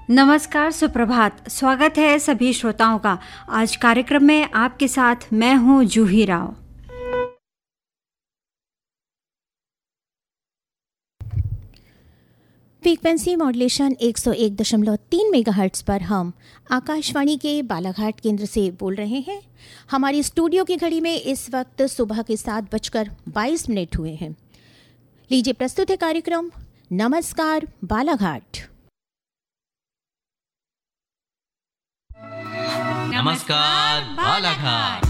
नमस्कार, सुप्रभात। स्वागत है सभी श्रोताओं का। आज कार्यक्रम में आपके साथ मैं हूं जूही राव। फ्रीक्वेंसी मॉड्यूलेशन 101.3 मेगाहर्ट्ज़ पर हम आकाशवाणी के बालाघाट केंद्र से बोल रहे हैं। हमारी स्टूडियो की घड़ी में इस वक्त सुबह के 7:22 हुए हैं। लीजिए प्रस्तुत है कार्यक्रम नमस्कार बालाघाट। नमस्कार बालाघाट।